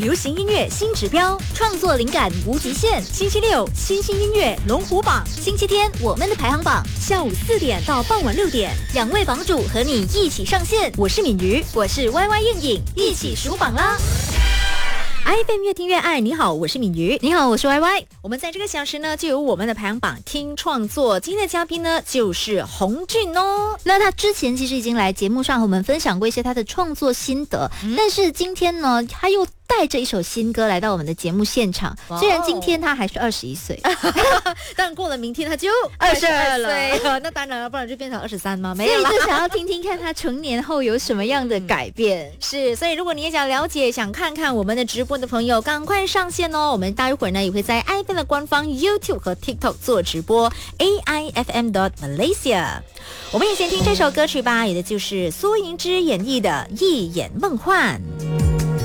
流行音乐新指标，创作灵感无极限。星期六新兴音乐龙虎榜，星期天我们的排行榜，下午4点到傍晚6点，2位榜主和你一起上线。我是敏瑜，我是 YY 燕颖，一起数榜啦！iFM 越听越爱，你好，我是敏瑜， 你好，我是 YY。 我们在这个小时呢，就有我们的排行榜听创作。今天的嘉宾呢，就是洪俊哦。 那他之前其实已经来节目上和我们分享过一些他的创作心得，但是今天呢，他又带着一首新歌来到我们的节目现场。虽然今天他还是21岁， 但过了明天他就 22 了。那当然了，不然就变成23吗？没有啦， 所以就想要听听看他成年后有什么样的改变。 是，所以如果你也想了解、想看看我们的直播的朋友，赶快上线哦！我们待会儿呢也会在 iFM 的官方 YouTube 和 TikTok 做直播 AIFM.Malaysia。我们也先听这首歌曲吧，也就是苏盈之演绎的《一眼梦幻》。